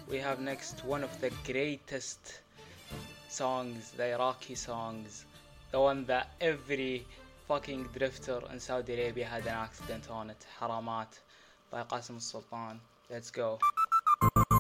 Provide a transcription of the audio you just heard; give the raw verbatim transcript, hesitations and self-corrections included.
we have next one of the greatest songs, the Iraqi songs, the one that every fucking drifter in Saudi Arabia had an accident on it, Haramat by Qasim al Sultan. Let's go.